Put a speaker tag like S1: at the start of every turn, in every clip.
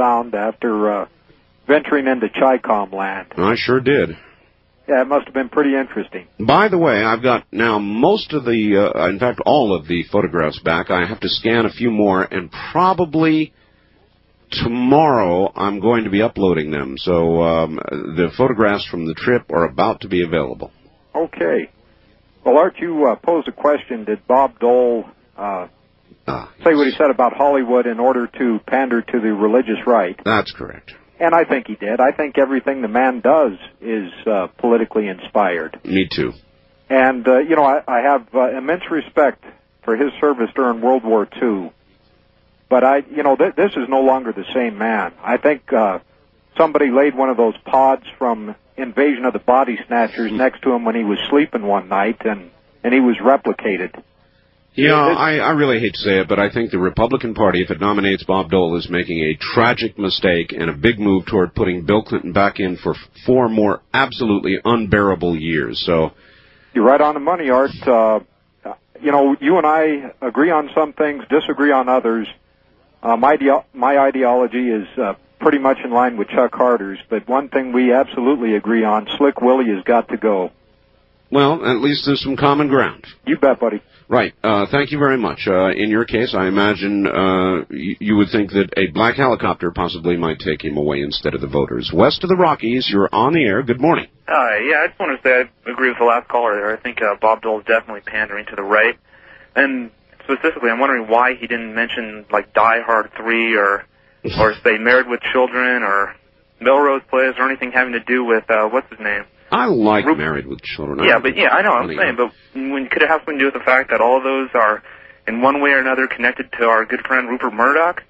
S1: found after venturing into Chi-Com land.
S2: I sure did.
S1: Yeah, it must have been pretty interesting.
S2: By the way, I've got now most of the, in fact, all of the photographs back. I have to scan a few more, and probably tomorrow I'm going to be uploading them. So the photographs from the trip are about to be available.
S1: Okay. Well, Art, you posed a question. Did Bob Dole say what he said about Hollywood in order to pander to the religious right?
S2: That's correct.
S1: And I think he did. I think everything the man does is politically inspired.
S2: Me too.
S1: And, I have immense respect for his service during World War II. But, this is no longer the same man. I think somebody laid one of those pods from Invasion of the Body Snatchers next to him when he was sleeping one night, and he was replicated.
S2: Yeah, I really hate to say it, but I think the Republican Party, if it nominates Bob Dole, is making a tragic mistake and a big move toward putting Bill Clinton back in for 4 more absolutely unbearable years. So,
S1: you're right on the money, Art. You and I agree on some things, disagree on others. My ideology is pretty much in line with Chuck Harder's, but one thing we absolutely agree on, Slick Willie has got to go.
S2: Well, at least there's some common ground.
S1: You bet, buddy.
S2: Right. Thank you very much. In your case, I imagine you would think that a black helicopter possibly might take him away instead of the voters. West of the Rockies, you're on the air. Good morning.
S3: Yeah, I just want to say I agree with the last caller there. I think Bob Dole is definitely pandering to the right. And specifically, I'm wondering why he didn't mention, like, Die Hard 3 or say Married with Children or Melrose Place or anything having to do with, what's his name?
S2: I like Married with Children.
S3: Yeah, I know what I'm saying, but when could it have something to do with the fact that all of those are, in one way or another, connected to our good friend Rupert Murdoch?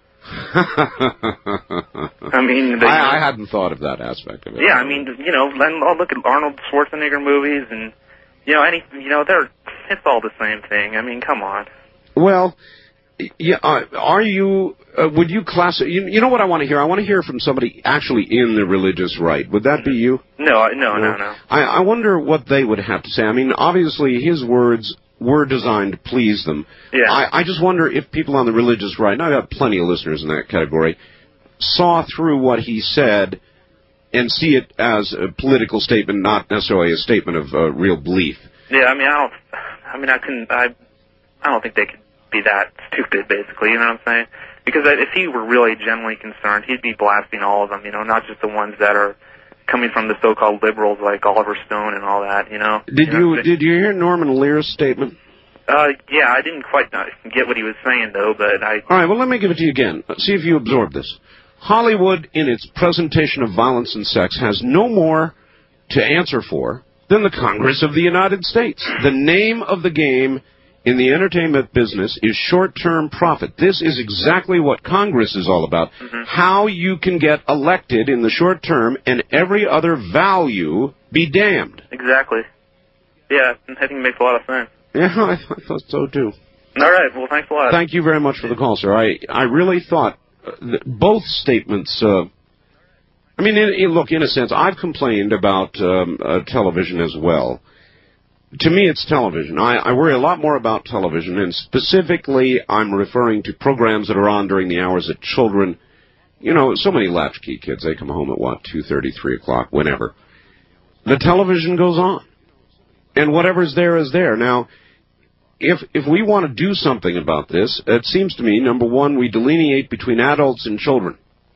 S3: I mean...
S2: I hadn't thought of that aspect of it.
S3: Yeah, I mean, I'll look at Arnold Schwarzenegger movies and, it's all the same thing. I mean, come on.
S2: Well... Yeah, are you, would you classify, you know what I want to hear? I want to hear from somebody actually in the religious right. Would that be you?
S3: No.
S2: I wonder what they would have to say. I mean, obviously his words were designed to please them.
S3: Yeah.
S2: I just wonder if people on the religious right, and I've got plenty of listeners in that category, saw through what he said and see it as a political statement, not necessarily a statement of real belief.
S3: Yeah, I don't think they could be that stupid, basically, you know what I'm saying? Because if he were really genuinely concerned, he'd be blasting all of them, not just the ones that are coming from the so-called liberals like Oliver Stone and all that,
S2: Did you hear Norman Lear's statement?
S3: Yeah, I didn't quite get what he was saying, though, but I...
S2: All right, well, let me give it to you again. See if you absorb this. Hollywood, in its presentation of violence and sex, has no more to answer for than the Congress of the United States. The name of the game in the entertainment business is short-term profit. This is exactly what Congress is all about. Mm-hmm. How you can get elected in the short term and every other value be damned.
S3: Exactly. Yeah, I think it makes a lot of sense.
S2: Yeah, I thought so too.
S3: All right, well, thanks a lot.
S2: Thank you very much for the call, sir. I really thought that both statements... look, in a sense, I've complained about television as well. To me, it's television. I worry a lot more about television, and specifically I'm referring to programs that are on during the hours that children, so many latchkey kids, they come home at, 2:30, 3 o'clock, whenever. The television goes on, and whatever's there is there. Now, if we want to do something about this, it seems to me, number one, we delineate between adults and children.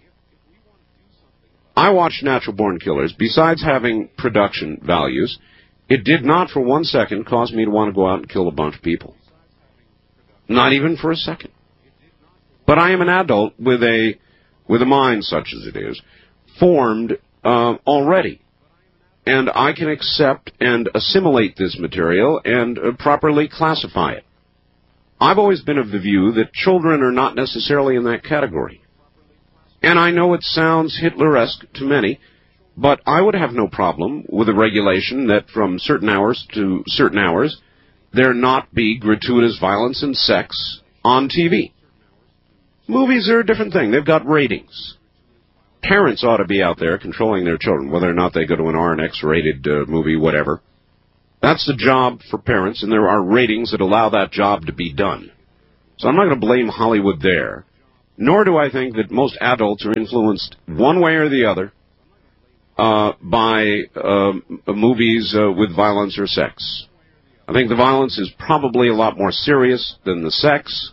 S2: I watched Natural Born Killers. Besides having production values, it did not for 1 second cause me to want to go out and kill a bunch of people. Not even for a second. But I am an adult with a mind such as it is, formed already. And I can accept and assimilate this material and properly classify it. I've always been of the view that children are not necessarily in that category. And I know it sounds Hitler-esque to many, but I would have no problem with a regulation that from certain hours to certain hours, there not be gratuitous violence and sex on TV. Movies are a different thing. They've got ratings. Parents ought to be out there controlling their children, whether or not they go to an R and X-rated movie, whatever. That's the job for parents, and there are ratings that allow that job to be done. So I'm not going to blame Hollywood there. nor do I think that most adults are influenced one way or the other by movies with violence or sex. I think the violence is probably a lot more serious than the sex.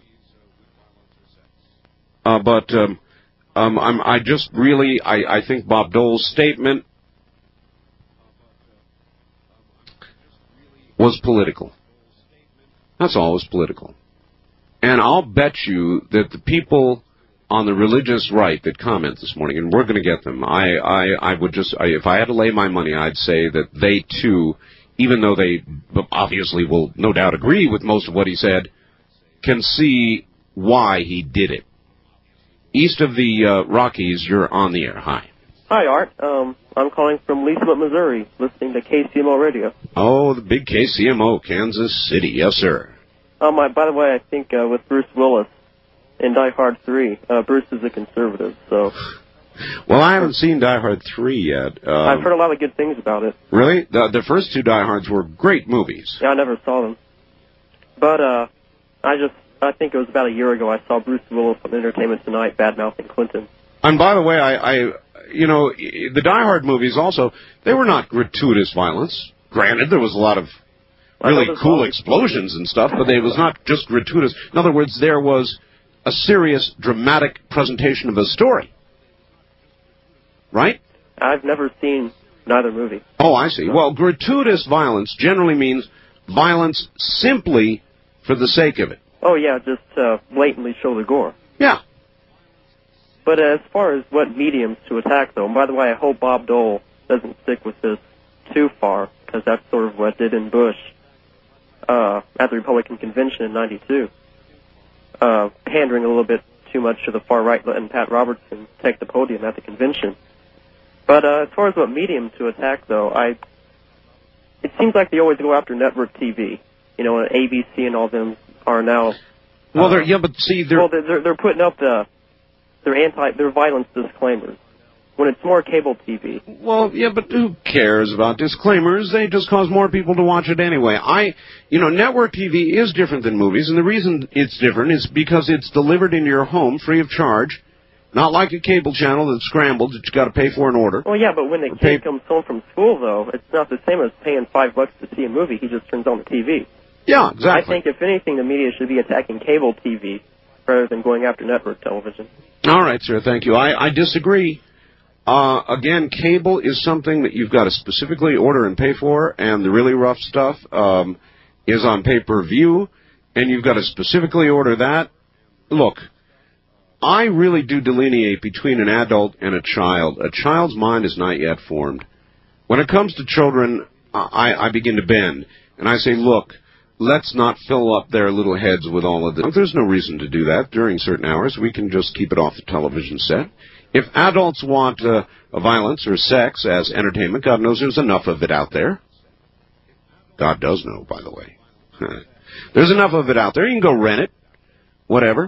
S2: But I think Bob Dole's statement was political. That's all, it was political. And I'll bet you that the people on the religious right that comment this morning, and we're going to get them, I would just, if I had to lay my money, I'd say that they too, even though they obviously will no doubt agree with most of what he said, can see why he did it. East of the Rockies, you're on the air. Hi.
S4: Hi, Art. I'm calling from Leesville, Missouri, listening to KCMO Radio.
S2: Oh, the big KCMO, Kansas City. Yes, sir.
S4: By the way, I think with Bruce Willis in Die Hard 3, Bruce is a conservative, so...
S2: Well, I haven't seen Die Hard 3 yet.
S4: I've heard a lot of good things about it.
S2: Really? The first two Die Hards were great movies.
S4: Yeah, I never saw them. But I think it was about a year ago I saw Bruce Willis on Entertainment Tonight bad-mouthing Clinton.
S2: And by the way, the Die Hard movies also, they were not gratuitous violence. Granted, there was a lot of really cool explosions and stuff, but it was not just gratuitous. In other words, there was a serious, dramatic presentation of a story. Right?
S4: I've never seen neither movie.
S2: Oh, I see. Well, gratuitous violence generally means violence simply for the sake of it.
S4: Oh, yeah, just blatantly show the gore.
S2: Yeah.
S4: But as far as what mediums to attack, though, and by the way, I hope Bob Dole doesn't stick with this too far, because that's sort of what did in Bush at the Republican convention in '92, pandering a little bit too much to the far right, letting Pat Robertson take the podium at the convention. But as far as what medium to attack, though, it seems like they always go after network TV. You know, ABC and all them are now.
S2: Well, they're
S4: putting up their violence disclaimers when it's more cable TV.
S2: Well, yeah, but who cares about disclaimers? They just cause more people to watch it anyway. Network TV is different than movies, and the reason it's different is because it's delivered into your home free of charge. Not like a cable channel that's scrambled that you got to pay for an order.
S4: Well, yeah, but when the kid comes home from school, though, it's not the same as paying $5 to see a movie. He just turns on the TV.
S2: Yeah, exactly.
S4: I think, if anything, the media should be attacking cable TV rather than going after network television.
S2: All right, sir, thank you. I disagree. Again, cable is something that you've got to specifically order and pay for, and the really rough stuff is on pay-per-view, and you've got to specifically order that. Look, I really do delineate between an adult and a child. A child's mind is not yet formed. When it comes to children, I begin to bend, and I say, look, let's not fill up their little heads with all of this. There's no reason to do that during certain hours. We can just keep it off the television set. If adults want violence or sex as entertainment, God knows there's enough of it out there. God does know, by the way. There's enough of it out there. You can go rent it, whatever.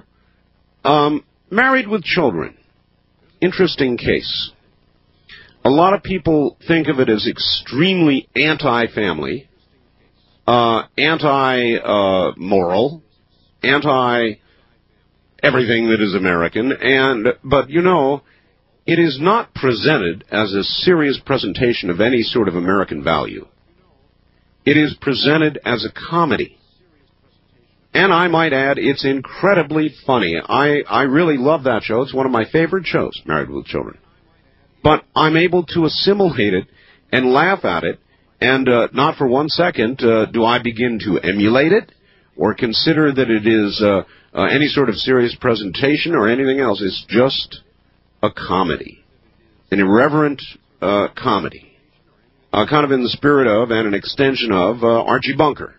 S2: Married with Children. Interesting case. A lot of people think of it as extremely anti-family, anti-moral, anti-everything that is American, but it is not presented as a serious presentation of any sort of American value. It is presented as a comedy. And I might add, it's incredibly funny. I really love that show. It's one of my favorite shows, Married with Children. But I'm able to assimilate it and laugh at it, and not for 1 second do I begin to emulate it or consider that it is any sort of serious presentation or anything else. It's just a comedy, an irreverent comedy, kind of in the spirit of and an extension of Archie Bunker.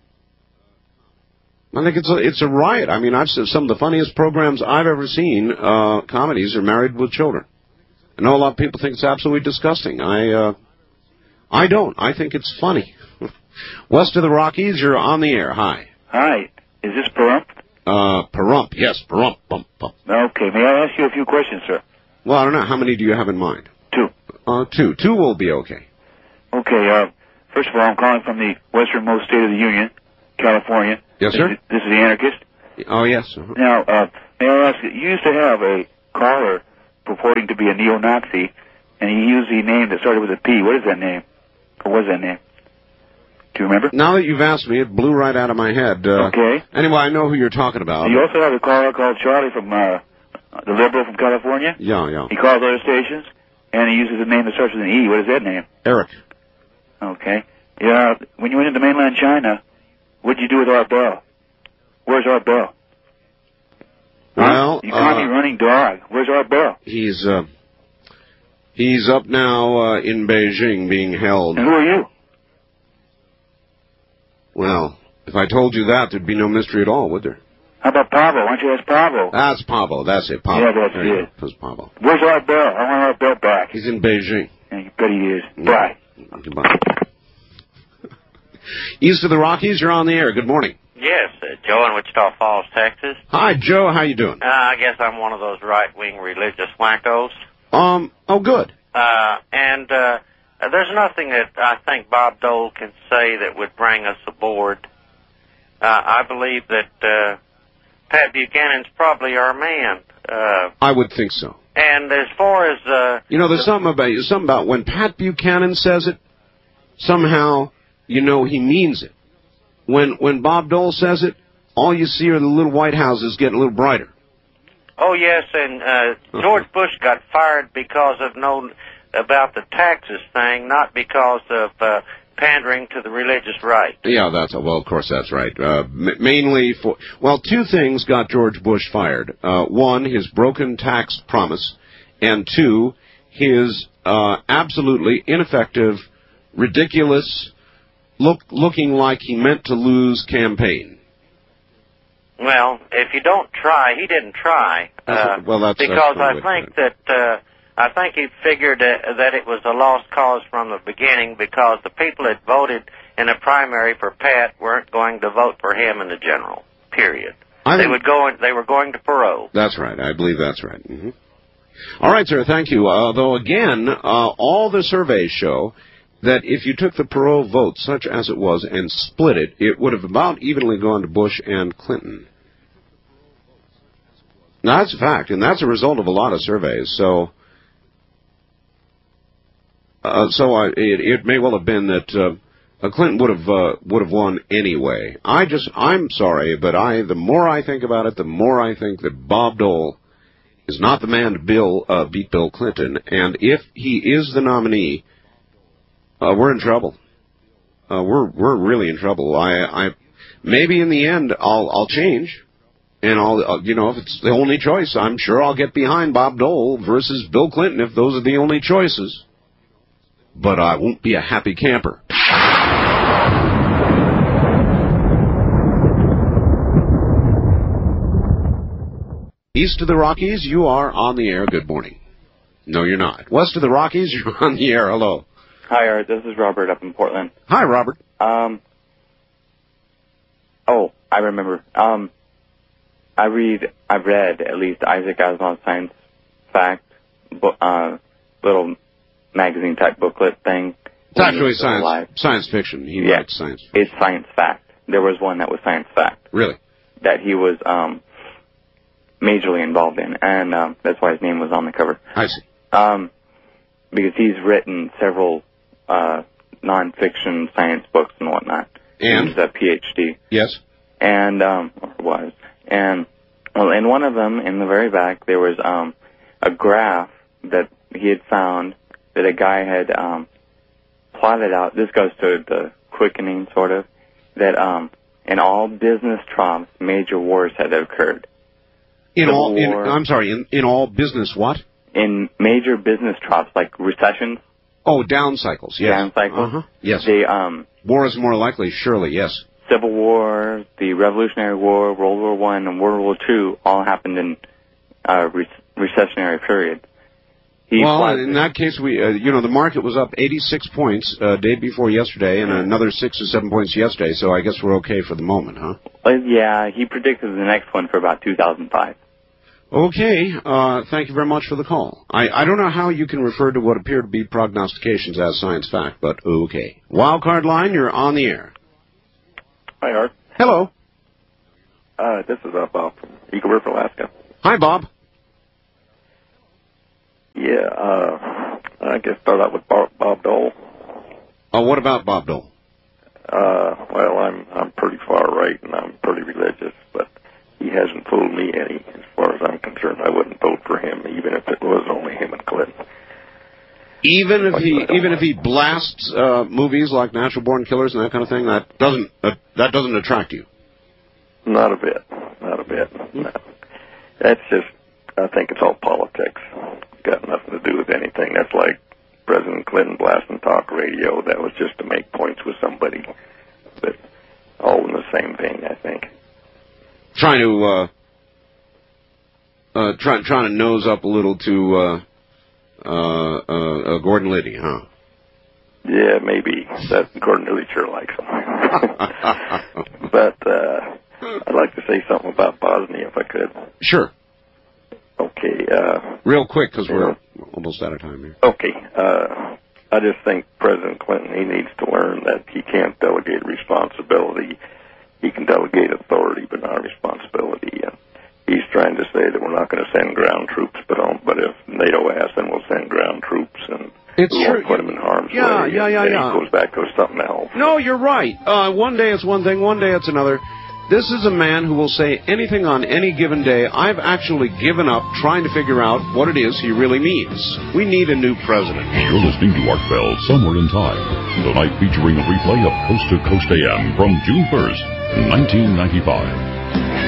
S2: I think it's a riot. I mean, I've seen some of the funniest programs I've ever seen, comedies, are Married with Children. I know a lot of people think it's absolutely disgusting. I don't. I think it's funny. West of the Rockies, you're on the air. Hi.
S5: Hi. Is this Pahrump?
S2: Pahrump. Yes, Pahrump. Bump.
S5: Okay. May I ask you a few questions, sir?
S2: Well, I don't know. How many do you have in mind?
S5: 2.
S2: 2. 2 will be okay.
S5: Okay. First of all, I'm calling from the westernmost state of the Union, California.
S2: Yes, sir?
S5: This is the Anarchist.
S2: Oh, yes.
S5: Now, May I ask, you used to have a caller purporting to be a neo-Nazi, and he used the name that started with a P. What is that name? Or was that name? Do you remember?
S2: Now that you've asked me, it blew right out of my head.
S5: Okay.
S2: Anyway, I know who you're talking about.
S5: You also have a caller called Charlie from the liberal from California.
S2: Yeah.
S5: He calls other stations, and he uses a name that starts with an E. What is that name?
S2: Eric.
S5: Okay. Yeah. When you went into mainland China, what did you do with Art Bell? Where's Art Bell?
S2: Well,
S5: you caught me running dog. Where's Art Bell?
S2: He's up now in Beijing being held.
S5: And who are you?
S2: Well, if I told you that, there'd be no mystery at all, would there?
S5: How about Pablo? Why don't you ask Pablo?
S2: That's Pablo. That's it, Pablo.
S5: Yeah, that's it.
S2: That's Pablo.
S5: Where's Art Bell? I want Art Bell back.
S2: He's in Beijing.
S5: Yeah, you bet he is. Bye.
S2: Goodbye. East of the Rockies, you're on the air. Good morning.
S6: Yes, Joe in Wichita Falls, Texas.
S2: Hi, Joe. How you doing?
S6: I guess I'm one of those right-wing religious wackos.
S2: Oh, good.
S6: And there's nothing that I think Bob Dole can say that would bring us aboard. I believe that Pat Buchanan's probably our man.
S2: I would think so.
S6: And as far as
S2: there's something about when Pat Buchanan says it, somehow he means it. When Bob Dole says it, all you see are the little white houses getting a little brighter.
S6: Oh yes, and George Bush got fired because of about the taxes thing, not because of pandering to the religious right.
S2: Yeah, of course that's right. Mainly two things got George Bush fired. One, his broken tax promise, and two, his absolutely ineffective, ridiculous, looking like he meant to lose campaign.
S6: Well, if you don't try, he didn't try. Because I think that I think he figured that it was a lost cause from the beginning because the people that voted in a primary for Pat weren't going to vote for him in the general. Period. They were going to Perot.
S2: That's right. I believe that's right. Mm-hmm. All right, sir. Thank you. Though again, all the surveys show that if you took the Perot vote, such as it was, and split it, it would have about evenly gone to Bush and Clinton. Now, that's a fact, and that's a result of a lot of surveys. So it may well have been that Clinton would have won anyway. I'm sorry, but the more I think about it, the more I think that Bob Dole is not the man to beat Bill Clinton, and if he is the nominee, we're in trouble. We're really in trouble. I maybe in the end I'll change, and if it's the only choice, I'm sure I'll get behind Bob Dole versus Bill Clinton if those are the only choices. But I won't be a happy camper. East of the Rockies, you are on the air. Good morning. No, you're not. West of the Rockies, you're on the air. Hello.
S7: Hi, Art. This is Robert up in Portland.
S2: Hi, Robert.
S7: I remember. I've read at least Isaac Asimov's Science Fact, little magazine-type booklet thing.
S2: It's actually science fiction. He writes science fiction.
S7: It's Science Fact. There was one that was Science Fact.
S2: Really?
S7: That he was majorly involved in, and that's why his name was on the cover.
S2: I see.
S7: Because he's written several non-fiction science books and whatnot.
S2: And?
S7: He's a PhD.
S2: Yes.
S7: And, or was. And, well, in one of them, in the very back, there was a graph that he had found that a guy had plotted out. This goes to the quickening, sort of, that in all business troughs, major wars had occurred.
S2: In all business what?
S7: In major business troughs, like recessions.
S2: Oh, down cycles, yes.
S7: Down cycles.
S2: Uh-huh. Yes.
S7: War
S2: is more likely, surely, yes.
S7: Civil War, the Revolutionary War, World War I, and World War II all happened in recessionary periods.
S2: In that case, the market was up 86 points day before yesterday, and another 6 or 7 points yesterday, so I guess we're okay for the moment, huh?
S7: Yeah, he predicted the next one for about 2005.
S2: Okay, thank you very much for the call. I don't know how you can refer to what appear to be prognostications as science fact, but okay. Wildcard line, you're on the air.
S8: Hi, Art.
S2: Hello.
S8: This is Bob from Eagle River, Alaska.
S2: Hi, Bob.
S8: Yeah, I guess start out with Bob Dole.
S2: Oh, what about Bob Dole?
S8: Well, I'm pretty far right and I'm pretty religious, but he hasn't fooled me any. As far as I'm concerned, I wouldn't vote for him, even if it was only him and Clinton.
S2: Even if he blasts movies like Natural Born Killers and that kind of thing, that doesn't attract you.
S8: Not a bit. No. That's just, I think it's all politics. Got nothing to do with anything. That's like President Clinton blasting talk radio. That was just to make points with somebody. But all in the same vein, I think.
S2: Trying to nose up a little to Gordon Liddy, huh?
S8: Yeah, maybe. That Gordon Liddy sure likes him. But I'd like to say something about Bosnia, if I could.
S2: Sure.
S8: Okay.
S2: Real quick, because we're almost out of time here.
S8: Okay. I just think President Clinton, he needs to learn that he can't delegate responsibility. He can delegate authority, but not responsibility. And he's trying to say that we're not going to send ground troops, but if NATO asks, then we'll send ground troops, and we won't put them in harm's way.
S2: Yeah.
S8: He goes back to something else.
S2: No, you're right. One day it's one thing, one day it's another. This is a man who will say anything on any given day. I've actually given up trying to figure out what it is he really means. We need a new president.
S9: You're listening to Art Bell, Somewhere in Time. Tonight featuring a replay of Coast to Coast AM from June 1st, 1995.